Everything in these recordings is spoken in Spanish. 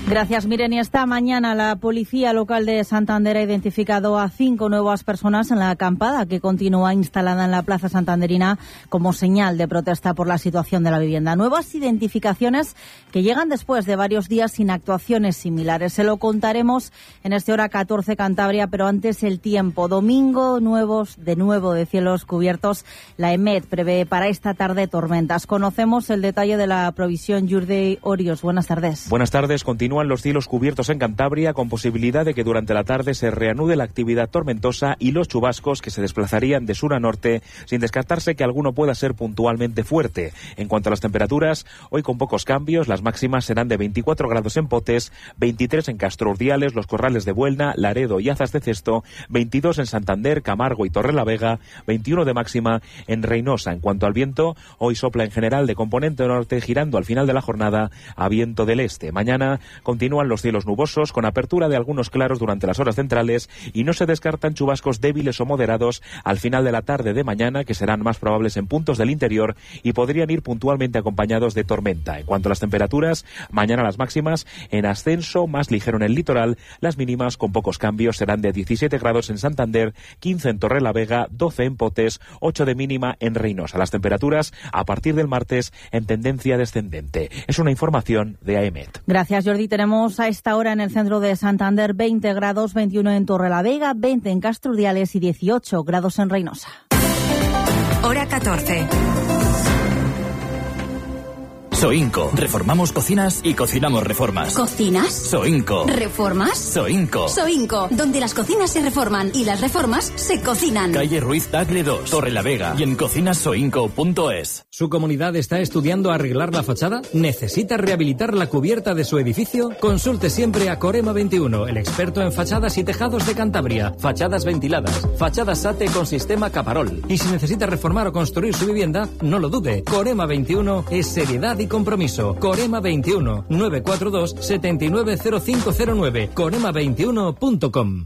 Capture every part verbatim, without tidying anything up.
Gracias, Miren. Y esta mañana la policía local de Santander ha identificado a cinco nuevas personas en la acampada que continúa instalada en la Plaza Santanderina como señal de protesta por la situación de la vivienda. Nuevas identificaciones que llegan después de varios días sin actuaciones similares. Se lo contaremos en este Hora catorce Cantabria, pero antes el tiempo. Domingo, nuevos de nuevo de cielos cubiertos. La EMET prevé para esta tarde tormentas. Conocemos el detalle de la provisión. Jordi Orios, buenas tardes. Buenas tardes. Continúan los cielos cubiertos en Cantabria, con posibilidad de que durante la tarde se reanude la actividad tormentosa y los chubascos que se desplazarían de sur a norte, sin descartarse que alguno pueda ser puntualmente fuerte. En cuanto a las temperaturas, hoy con pocos cambios, las máximas serán de veinticuatro grados en Potes, veintitrés en Castro Urdiales, Los Corrales de Buelna, Laredo y Azas de Cesto, veintidós en Santander, Camargo y Torrelavega, veintiuno de máxima en Reinosa. En cuanto al viento, hoy sopla en general de componente norte, girando al final de la jornada a viento del este. Mañana continúan los cielos nubosos, con apertura de algunos claros durante las horas centrales, y no se descartan chubascos débiles o moderados al final de la tarde de mañana, que serán más probables en puntos del interior y podrían ir puntualmente acompañados de tormenta. En cuanto a las temperaturas, mañana las máximas en ascenso, más ligero en el litoral, las mínimas con pocos cambios serán de diecisiete grados en Santander, quince en Torrelavega, doce en Potes, ocho de mínima en Reinosa. Las temperaturas a partir del martes en tendencia descendente. Es una información de A E M E T. Gracias, Jordi. Tenemos a esta hora en el centro de Santander veinte grados, veintiuno en Torrelavega, veinte en Castro Urdiales y dieciocho grados en Reinosa. Hora catorce. Soinco. Reformamos cocinas y cocinamos reformas. ¿Cocinas? Soinco. ¿Reformas? Soinco. Soinco, donde las cocinas se reforman y las reformas se cocinan. Calle Ruiz Tagle dos, Torrelavega, y en cocinas soinco punto es. ¿Su comunidad está estudiando arreglar la fachada? ¿Necesita rehabilitar la cubierta de su edificio? Consulte siempre a Corema veintiuno, el experto en fachadas y tejados de Cantabria. Fachadas ventiladas, fachadas SATE con sistema Caparol. Y si necesita reformar o construir su vivienda, no lo dude. Corema veintiuno es seriedad y compromiso. Corema veintiuno, nueve cuatro dos, siete nueve cero cinco cero nueve, corema veintiuno punto com.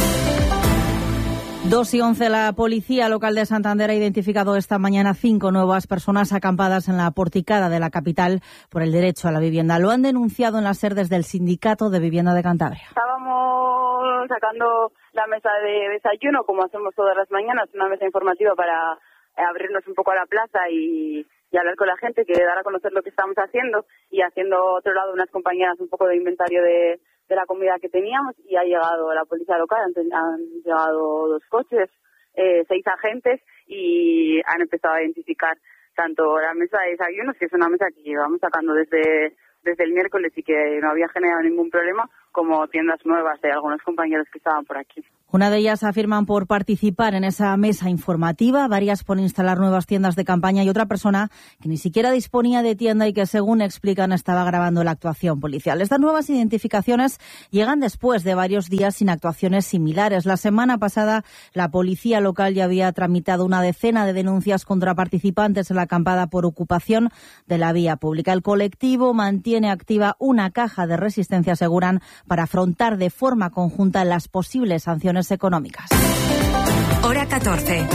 dos y once, la policía local de Santander ha identificado esta mañana cinco nuevas personas acampadas en la porticada de la capital por el derecho a la vivienda. Lo han denunciado en la SER desde el Sindicato de Vivienda de Cantabria. Estábamos sacando la mesa de desayuno, como hacemos todas las mañanas, una mesa informativa para abrirnos un poco a la plaza y... y hablar con la gente, que dar a conocer lo que estamos haciendo, y haciendo otro lado unas compañeras un poco de inventario de, de la comida que teníamos, y ha llegado la policía local, han, han llegado dos coches, eh, seis agentes, y han empezado a identificar tanto la mesa de desayunos, que es una mesa que llevamos sacando desde, desde el miércoles y que no había generado ningún problema, como tiendas nuevas de algunos compañeros que estaban por aquí. Una de ellas afirman por participar en esa mesa informativa, varias por instalar nuevas tiendas de campaña y otra persona que ni siquiera disponía de tienda y que, según explican, estaba grabando la actuación policial. Estas nuevas identificaciones llegan después de varios días sin actuaciones similares. La semana pasada la policía local ya había tramitado una decena de denuncias contra participantes en la acampada por ocupación de la vía pública. El colectivo mantiene activa una caja de resistencia, aseguran, para afrontar de forma conjunta las posibles sanciones económicas. Hora catorce.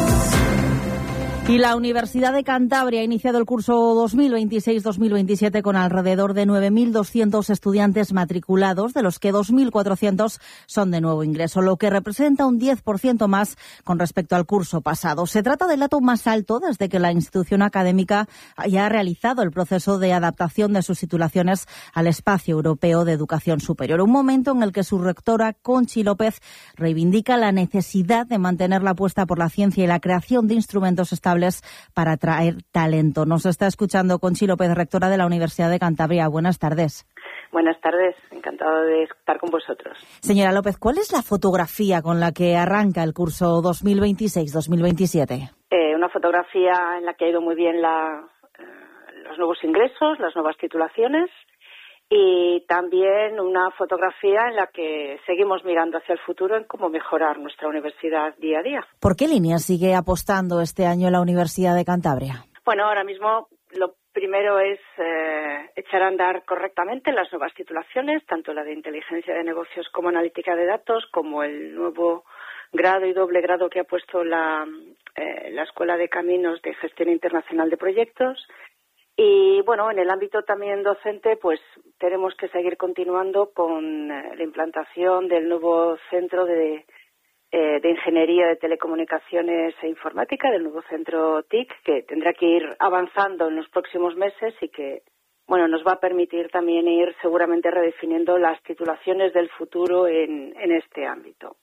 Y la Universidad de Cantabria ha iniciado el curso dos mil veintiséis dos mil veintisiete con alrededor de nueve mil doscientos estudiantes matriculados, de los que dos mil cuatrocientos son de nuevo ingreso, lo que representa un diez por ciento más con respecto al curso pasado. Se trata del dato más alto desde que la institución académica haya realizado el proceso de adaptación de sus titulaciones al espacio europeo de educación superior. Un momento en el que su rectora, Conchi López, reivindica la necesidad de mantener la apuesta por la ciencia y la creación de instrumentos estables para atraer talento. Nos está escuchando Conchi López, rectora de la Universidad de Cantabria. Buenas tardes. Buenas tardes, encantado de estar con vosotros. Señora López, ¿cuál es la fotografía con la que arranca el curso dos mil veintiséis dos mil veintisiete? Eh, una fotografía en la que ha ido muy bien la, eh, los nuevos ingresos, las nuevas titulaciones, y también una fotografía en la que seguimos mirando hacia el futuro en cómo mejorar nuestra universidad día a día. ¿Por qué línea sigue apostando este año la Universidad de Cantabria? Bueno, ahora mismo lo primero es eh, echar a andar correctamente las nuevas titulaciones, tanto la de inteligencia de negocios como analítica de datos, como el nuevo grado y doble grado que ha puesto la, eh, la Escuela de Caminos de Gestión Internacional de Proyectos. Y bueno, en el ámbito también docente, pues tenemos que seguir continuando con eh, la implantación del nuevo centro de, eh, de Ingeniería de Telecomunicaciones e Informática, del nuevo centro T I C, que tendrá que ir avanzando en los próximos meses y que, bueno, nos va a permitir también ir seguramente redefiniendo las titulaciones del futuro en, en este ámbito.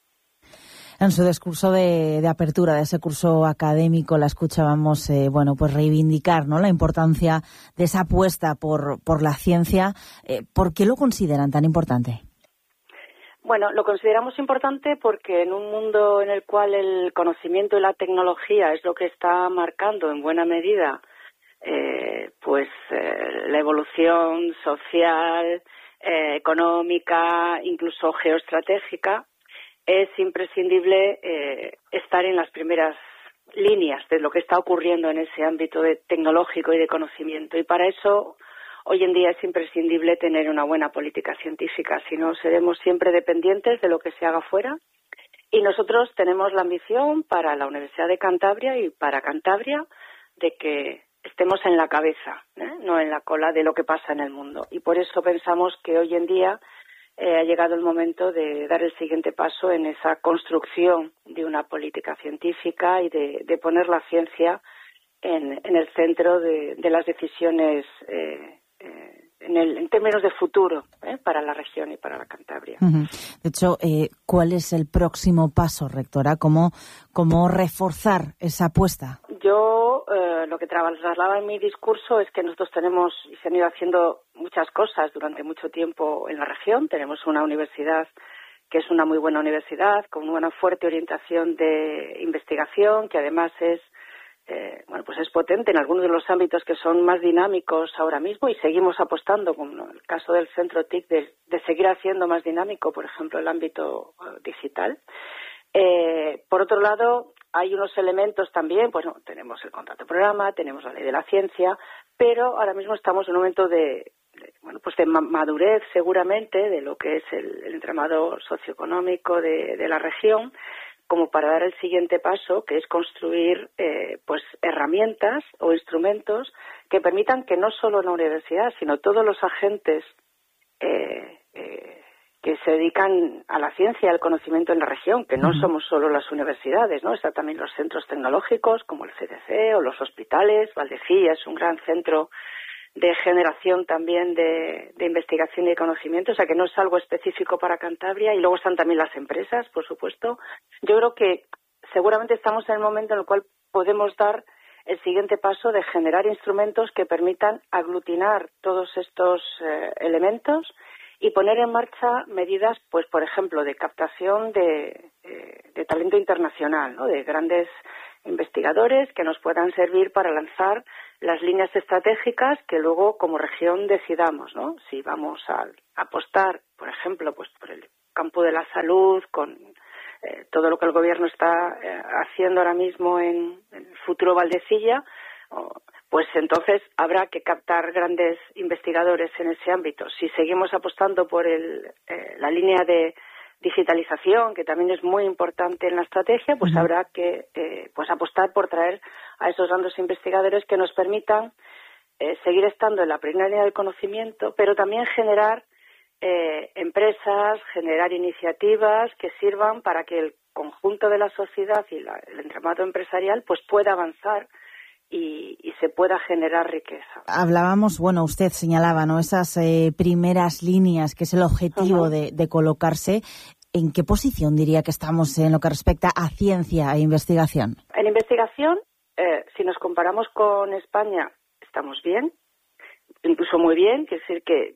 En su discurso de, de apertura de ese curso académico la escuchábamos, eh, bueno, pues reivindicar, ¿no?, la importancia de esa apuesta por, por la ciencia. Eh, ¿Por qué lo consideran tan importante? Bueno, lo consideramos importante porque en un mundo en el cual el conocimiento y la tecnología es lo que está marcando en buena medida eh, pues eh, la evolución social, eh, económica, incluso geoestratégica, es imprescindible eh, estar en las primeras líneas de lo que está ocurriendo en ese ámbito de tecnológico y de conocimiento. Y para eso, hoy en día es imprescindible tener una buena política científica, si no seremos siempre dependientes de lo que se haga fuera. Y nosotros tenemos la ambición para la Universidad de Cantabria y para Cantabria de que estemos en la cabeza, ¿eh? no en la cola de lo que pasa en el mundo. Y por eso pensamos que hoy en día Eh, ha llegado el momento de dar el siguiente paso en esa construcción de una política científica y de, de poner la ciencia en, en el centro de, de las decisiones eh, eh, en, el, en términos de futuro eh, para la región y para la Cantabria. Uh-huh. De hecho, eh, ¿cuál es el próximo paso, rectora? ¿Cómo, cómo reforzar esa apuesta? Yo eh, lo que trasladaba en mi discurso es que nosotros tenemos y se han ido haciendo muchas cosas durante mucho tiempo en la región. Tenemos una universidad que es una muy buena universidad, con una fuerte orientación de investigación, que además es eh, bueno, pues es potente en algunos de los ámbitos que son más dinámicos ahora mismo, y seguimos apostando, como en el caso del centro T I C, de, de seguir haciendo más dinámico, por ejemplo, el ámbito uh, digital. Eh, por otro lado, hay unos elementos también, pues no, tenemos el contrato programa, tenemos la ley de la ciencia, pero ahora mismo estamos en un momento de, de bueno, pues de madurez seguramente de lo que es el, el entramado socioeconómico de, de la región, como para dar el siguiente paso, que es construir eh, pues herramientas o instrumentos que permitan que no solo la universidad, sino todos los agentes eh, eh, que se dedican a la ciencia y al conocimiento en la región, que no somos solo las universidades, ¿no? Están también los centros tecnológicos como el C D C o los hospitales. Valdecilla es un gran centro de generación también de, de investigación y de conocimiento, o sea que no es algo específico para Cantabria. Y luego están también las empresas, por supuesto. Yo creo que seguramente estamos en el momento en el cual podemos dar el siguiente paso de generar instrumentos que permitan aglutinar todos estos eh, elementos y poner en marcha medidas, pues por ejemplo, de captación de, de, de talento internacional, ¿no?, de grandes investigadores que nos puedan servir para lanzar las líneas estratégicas que luego como región decidamos, ¿no? Si vamos a apostar, por ejemplo, pues por el campo de la salud, con eh, todo lo que el gobierno está eh, haciendo ahora mismo en, en el futuro Valdecilla, o, pues entonces habrá que captar grandes investigadores en ese ámbito. Si seguimos apostando por el, eh, la línea de digitalización, que también es muy importante en la estrategia, pues uh-huh. habrá que eh, pues apostar por traer a esos grandes investigadores que nos permitan eh, seguir estando en la primera línea del conocimiento, pero también generar eh, empresas, generar iniciativas que sirvan para que el conjunto de la sociedad y la, el entramado empresarial pues pueda avanzar Y, y se pueda generar riqueza. Hablábamos, bueno, usted señalaba, ¿no?, esas eh, primeras líneas, que es el objetivo uh-huh. de, de colocarse. ¿En qué posición diría que estamos en lo que respecta a ciencia e investigación? En investigación, eh, si nos comparamos con España, estamos bien, incluso muy bien. Quiere decir que,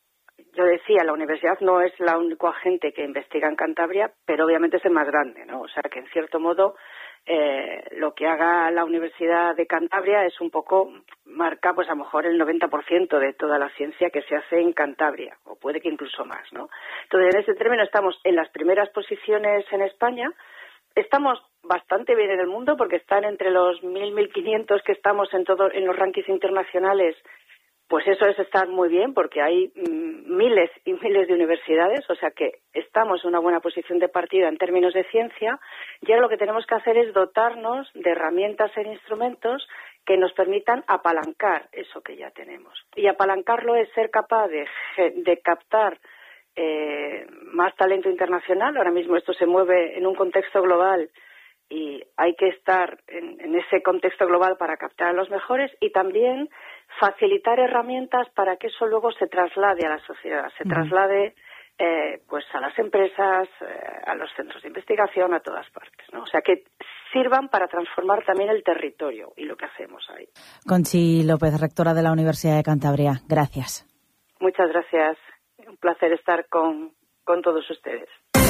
yo decía, la universidad no es la único agente que investiga en Cantabria, pero obviamente es el más grande, ¿no? O sea que, en cierto modo, Eh, lo que haga la Universidad de Cantabria es un poco, marca pues a lo mejor el noventa por ciento de toda la ciencia que se hace en Cantabria, o puede que incluso más, ¿no? Entonces, en ese término estamos en las primeras posiciones en España. Estamos bastante bien en el mundo porque están entre los mil, mil quinientos que estamos en todo, en los rankings internacionales. Pues eso es estar muy bien, porque hay mm, miles y miles de universidades, o sea que estamos en una buena posición de partida en términos de ciencia, y ahora lo que tenemos que hacer es dotarnos de herramientas e instrumentos que nos permitan apalancar eso que ya tenemos. Y apalancarlo es ser capaz de, de captar eh, más talento internacional. Ahora mismo esto se mueve en un contexto global y hay que estar en, en ese contexto global para captar a los mejores, y también facilitar herramientas para que eso luego se traslade a la sociedad, se traslade eh, pues a las empresas, eh, a los centros de investigación, a todas partes, ¿no? O sea, que sirvan para transformar también el territorio y lo que hacemos ahí. Conchi López, rectora de la Universidad de Cantabria, gracias. Muchas gracias. Un placer estar con, con todos ustedes.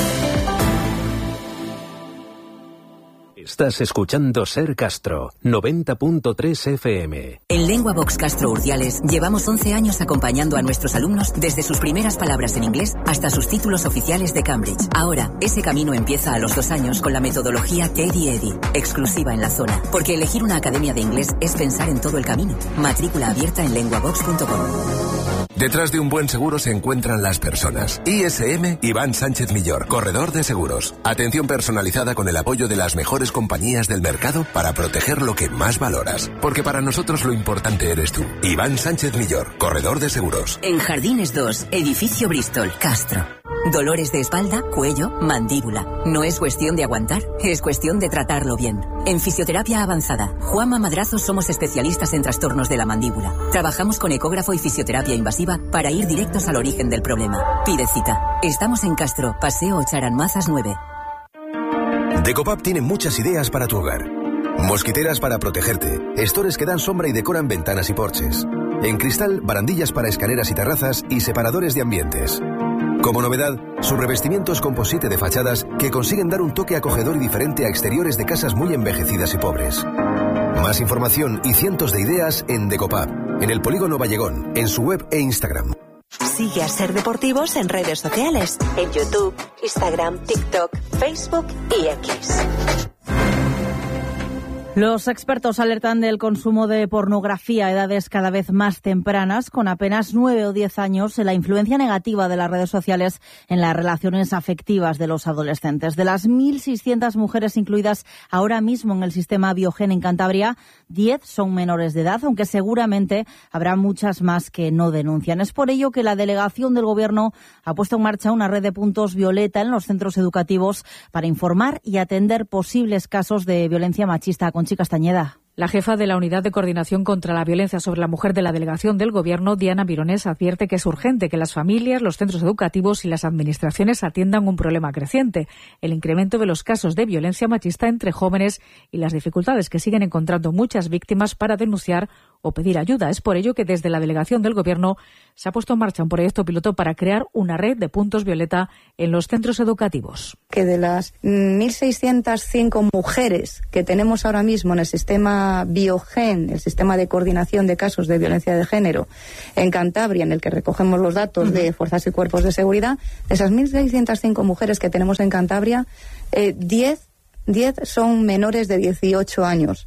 Estás escuchando Ser Castro, noventa punto tres F M. En Lengua Vox Castro Urdiales llevamos once años acompañando a nuestros alumnos desde sus primeras palabras en inglés hasta sus títulos oficiales de Cambridge. Ahora, ese camino empieza a los dos años con la metodología Teddy Eddy, exclusiva en la zona. Porque elegir una academia de inglés es pensar en todo el camino. Matrícula abierta en lenguavox punto com. Detrás de un buen seguro se encuentran las personas. I S M Iván Sánchez Millor, corredor de seguros. Atención personalizada con el apoyo de las mejores compañías del mercado para proteger lo que más valoras. Porque para nosotros lo importante eres tú. Iván Sánchez Millor, corredor de seguros. En Jardines dos, edificio Bristol, Castro. Dolores de espalda, cuello, mandíbula. No es cuestión de aguantar, es cuestión de tratarlo bien. En Fisioterapia Avanzada, Juanma Madrazo somos especialistas en trastornos de la mandíbula. Trabajamos con ecógrafo y fisioterapia invasiva para ir directos al origen del problema. Pide cita. Estamos en Castro, Paseo Charanmazas nueve. Decopap tiene muchas ideas para tu hogar. Mosquiteras para protegerte, estores que dan sombra y decoran ventanas y porches. En cristal, barandillas para escaleras y terrazas y separadores de ambientes. Como novedad, sus revestimientos composite de fachadas que consiguen dar un toque acogedor y diferente a exteriores de casas muy envejecidas y pobres. Más información y cientos de ideas en Decopap, en el Polígono Vallegón, en su web e Instagram. Sigue a Ser Deportivos en redes sociales, en YouTube, Instagram, TikTok, Facebook y X. Los expertos alertan del consumo de pornografía a edades cada vez más tempranas, con apenas nueve o diez años, en la influencia negativa de las redes sociales en las relaciones afectivas de los adolescentes. De las mil seiscientas mujeres incluidas ahora mismo en el sistema Biogen en Cantabria, diez son menores de edad, aunque seguramente habrá muchas más que no denuncian. Es por ello que la delegación del Gobierno ha puesto en marcha una red de puntos violeta en los centros educativos para informar y atender posibles casos de violencia machista. Conchi Castañeda. La jefa de la Unidad de Coordinación contra la Violencia sobre la Mujer de la Delegación del Gobierno, Diana Mironés, advierte que es urgente que las familias, los centros educativos y las administraciones atiendan un problema creciente, el incremento de los casos de violencia machista entre jóvenes y las dificultades que siguen encontrando muchas víctimas para denunciar o pedir ayuda. Es por ello que desde la Delegación del Gobierno se ha puesto en marcha un proyecto piloto para crear una red de puntos violeta en los centros educativos. Que de las mil seiscientas cinco mujeres que tenemos ahora mismo en el sistema Biogen, el sistema de coordinación de casos de violencia de género en Cantabria, en el que recogemos los datos uh-huh. de fuerzas y cuerpos de seguridad, de esas mil seiscientas cinco mujeres que tenemos en Cantabria, eh, diez, diez son menores de dieciocho años.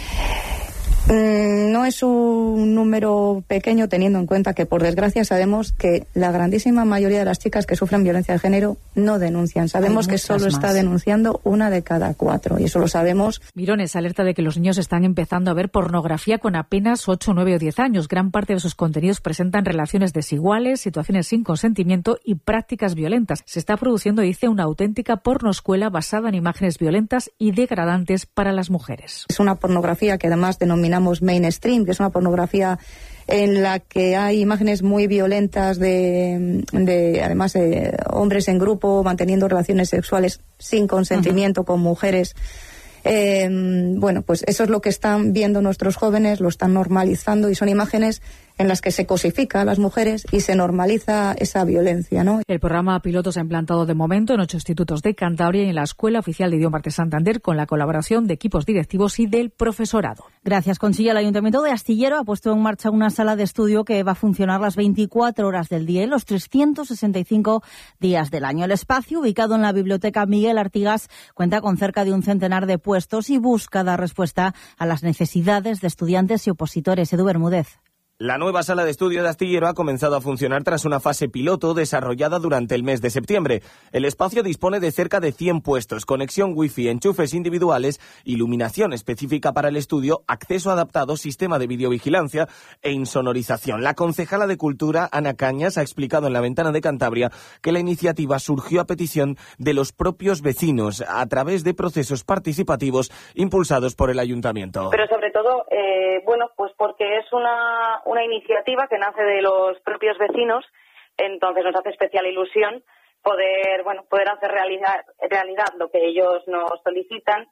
No es un número pequeño, teniendo en cuenta que, por desgracia, sabemos que la grandísima mayoría de las chicas que sufren violencia de género no denuncian. Sabemos que solo más. está denunciando una de cada cuatro, y eso lo sabemos. Mirones alerta de que los niños están empezando a ver pornografía con apenas ocho, nueve o diez años. Gran parte de sus contenidos presentan relaciones desiguales, situaciones sin consentimiento y prácticas violentas. Se está produciendo, dice, una auténtica pornoescuela basada en imágenes violentas y degradantes para las mujeres. Es una pornografía que además denomina mainstream, que es una pornografía en la que hay imágenes muy violentas de, de además, de hombres en grupo manteniendo relaciones sexuales sin consentimiento uh-huh. con mujeres. Eh, bueno, pues eso es lo que están viendo nuestros jóvenes, lo están normalizando, y son imágenes en las que se cosifica a las mujeres y se normaliza esa violencia, ¿no? El programa piloto se ha implantado de momento en ocho institutos de Cantabria y en la Escuela Oficial de Idiomas de Santander, con la colaboración de equipos directivos y del profesorado. Gracias, Conchi. El Ayuntamiento de Astillero ha puesto en marcha una sala de estudio que va a funcionar las veinticuatro horas del día y los trescientos sesenta y cinco días del año. El espacio, ubicado en la Biblioteca Miguel Artigas, cuenta con cerca de un centenar de puestos y busca dar respuesta a las necesidades de estudiantes y opositores. Edu Bermúdez. La nueva sala de estudio de Astillero ha comenzado a funcionar tras una fase piloto desarrollada durante el mes de septiembre. El espacio dispone de cerca de cien puestos, conexión wifi, enchufes individuales, iluminación específica para el estudio, acceso adaptado, sistema de videovigilancia e insonorización. La concejala de Cultura, Ana Cañas, ha explicado en La Ventana de Cantabria que la iniciativa surgió a petición de los propios vecinos a través de procesos participativos impulsados por el ayuntamiento. Pero sobre todo, eh, bueno, pues porque es una, una iniciativa que nace de los propios vecinos, entonces nos hace especial ilusión poder, bueno, poder hacer realidad, realidad lo que ellos nos solicitan.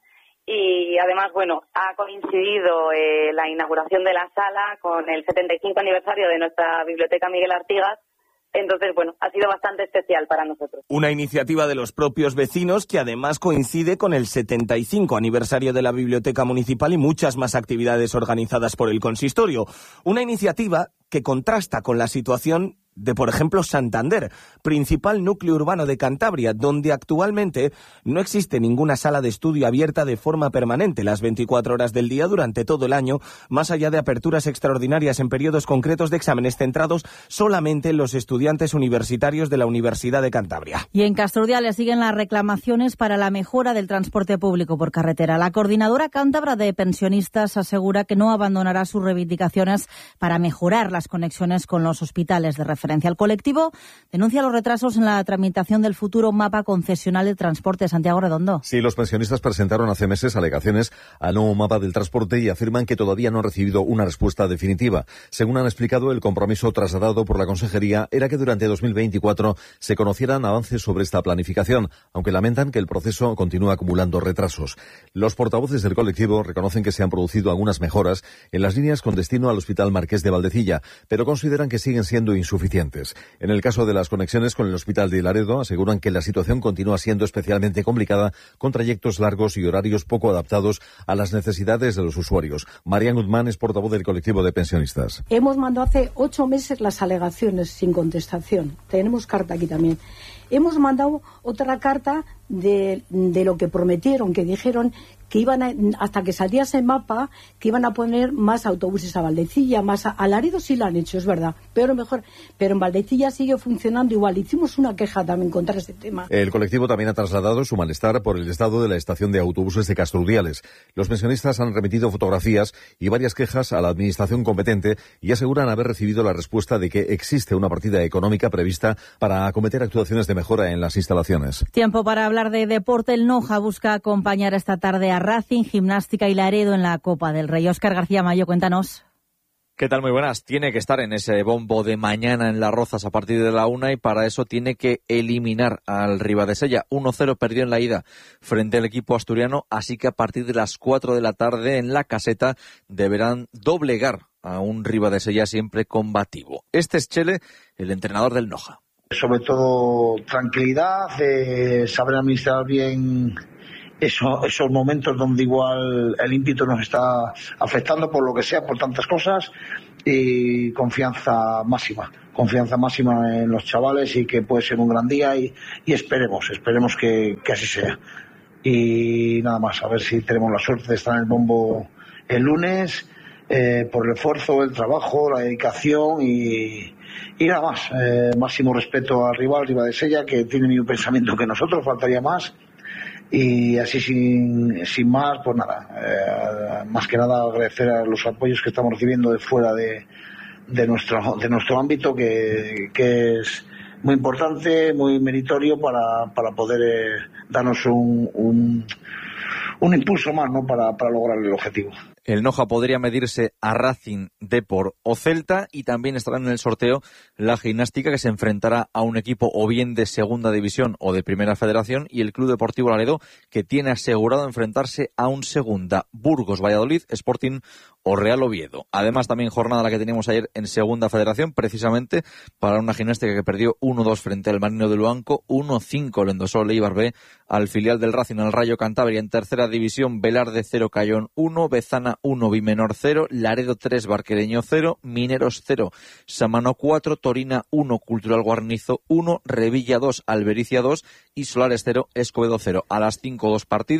Y además, bueno, ha coincidido eh, la inauguración de la sala con el setenta y cinco aniversario de nuestra Biblioteca Miguel Artigas. Entonces, bueno, ha sido bastante especial para nosotros. Una iniciativa de los propios vecinos que además coincide con el setenta y cinco aniversario de la Biblioteca Municipal y muchas más actividades organizadas por el consistorio. Una iniciativa que contrasta con la situación de, por ejemplo, Santander, principal núcleo urbano de Cantabria, donde actualmente no existe ninguna sala de estudio abierta de forma permanente las veinticuatro horas del día durante todo el año, más allá de aperturas extraordinarias en periodos concretos de exámenes centrados solamente en los estudiantes universitarios de la Universidad de Cantabria. Y en Castrudiales siguen las reclamaciones para la mejora del transporte público por carretera. La coordinadora cántabra de pensionistas asegura que no abandonará sus reivindicaciones para mejorar las conexiones con los hospitales de referencia. El colectivo denuncia los retrasos en la tramitación del futuro mapa concesional de transporte. Santiago Redondo. Sí, los pensionistas presentaron hace meses alegaciones al nuevo mapa del transporte y afirman que todavía no han recibido una respuesta definitiva. Según han explicado, el compromiso trasladado por la Consejería era que durante dos mil veinticuatro se conocieran avances sobre esta planificación, aunque lamentan que el proceso continúa acumulando retrasos. Los portavoces del colectivo reconocen que se han producido algunas mejoras en las líneas con destino al Hospital Marqués de Valdecilla, pero consideran que siguen siendo insuficientes. En el caso de las conexiones con el Hospital de Laredo, aseguran que la situación continúa siendo especialmente complicada, con trayectos largos y horarios poco adaptados a las necesidades de los usuarios. Marian Guzmán es portavoz del colectivo de pensionistas. Hemos mandado hace ocho meses las alegaciones sin contestación. Tenemos carta aquí también. Hemos mandado otra carta de, de lo que prometieron, que dijeron que iban a, hasta que salía ese mapa, que iban a poner más autobuses a Valdecilla, más a, a Laredo sí lo han hecho, es verdad, pero mejor, pero en Valdecilla sigue funcionando igual. Hicimos una queja también contra este tema. El colectivo también ha trasladado su malestar por el estado de la estación de autobuses de Castrudiales. Los pensionistas han remitido fotografías y varias quejas a la administración competente y aseguran haber recibido la respuesta de que existe una partida económica prevista para acometer actuaciones de mejora en las instalaciones. Tiempo para hablar de deporte. El Noja busca acompañar esta tarde a Racing, Gimnástica y Laredo en la Copa del Rey. Óscar García Mayo, cuéntanos. ¿Qué tal? Muy buenas. Tiene que estar en ese bombo de mañana en Las Rozas a partir de la una y para eso tiene que eliminar al Ribadesella. uno cero perdió en la ida frente al equipo asturiano, así que a partir de las cuatro de la tarde en la Caseta deberán doblegar a un Ribadesella siempre combativo. Este es Chele, el entrenador del Noja. Sobre todo tranquilidad, eh, saber administrar bien eso, esos momentos donde igual el ímpetu nos está afectando por lo que sea, por tantas cosas, y confianza máxima, confianza máxima en los chavales y que puede ser un gran día y, y esperemos, esperemos que, que así sea. Y nada más, a ver si tenemos la suerte de estar en el bombo el lunes, eh, por el esfuerzo, el trabajo, la dedicación y... Y nada más, eh, máximo respeto al rival, Ribadesella, que tiene el mismo pensamiento que nosotros, faltaría más. Y así sin, sin más, pues nada, eh, más que nada agradecer a los apoyos que estamos recibiendo de fuera de, de, nuestro, de nuestro ámbito, que, que es muy importante, muy meritorio para, para poder eh, darnos un, un, un impulso más, ¿no? para, para lograr el objetivo. El Noja podría medirse a Racing, Depor o Celta y también estará en el sorteo la Gimnástica, que se enfrentará a un equipo o bien de Segunda División o de Primera Federación, y el Club Deportivo Laredo, que tiene asegurado enfrentarse a un Segunda, Burgos, Valladolid, Sporting o Real Oviedo. Además, también jornada la que teníamos ayer en Segunda Federación, precisamente para una Gimnástica que perdió uno dos frente al Marino de Luanco, uno cinco le endosó Leibar B al filial del Racing, al Rayo Cantabria. En Tercera División, Velarde cero, Cayón uno, Bezana uno, Bimenor cero, Laredo tres, Barquereño cero, Mineros cero, Samano cuatro, Torina uno, Cultural Guarnizo uno, Revilla dos, Albericia dos y Solares cero, Escobedo cero. A las cinco, dos partidos.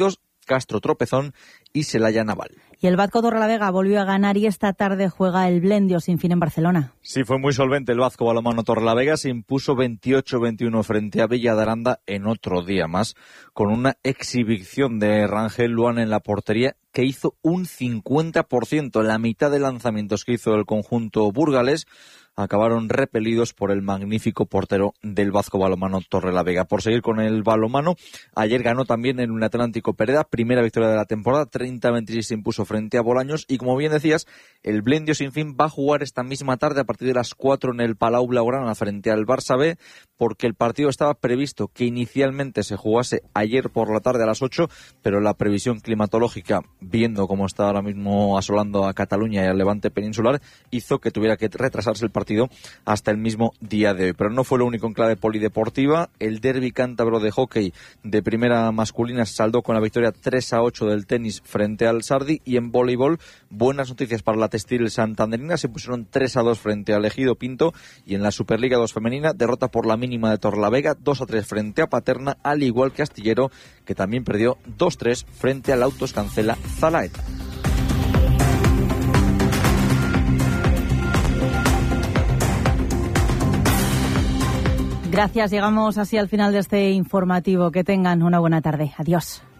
Castro tropezón y Celaya Naval. Y el Vazco Torrelavega volvió a ganar y esta tarde juega el Blendio sin fin en Barcelona. Sí, fue muy solvente el Vazco Balonmano Torrelavega, se impuso veintiocho veintiuno frente a Villa de Aranda en otro día más, con una exhibición de Rangel Luan en la portería que hizo un cincuenta por ciento, la mitad de lanzamientos que hizo el conjunto burgalés acabaron repelidos por el magnífico portero del Vazco Balonmano Torrelavega. Por seguir con el balonmano, ayer ganó también en un Atlántico Pereda, primera victoria de la temporada, treinta a veintiséis se impuso frente a Bolaños y como bien decías, el Blendio sin fin va a jugar esta misma tarde a partir de las cuatro en el Palau Blaugrana frente al Barça B, porque el partido estaba previsto que inicialmente se jugase ayer por la tarde a las ocho, pero la previsión climatológica, viendo cómo está ahora mismo asolando a Cataluña y al Levante peninsular, hizo que tuviera que retrasarse el partido partido hasta el mismo día de hoy. Pero no fue lo único en clave polideportiva. El derbi cántabro de hockey de primera masculina se saldó con la victoria tres a ocho del tenis frente al Sardi, y en voleibol buenas noticias para la Textil santanderina, se pusieron tres a dos frente al Ejido Pinto, y en la Superliga dos femenina derrota por la mínima de Torrelavega dos a tres frente a Paterna, al igual que Astillero, que también perdió dos tres frente al Autos Cancela Zalaeta. Gracias, llegamos así al final de este informativo. Que tengan una buena tarde. Adiós.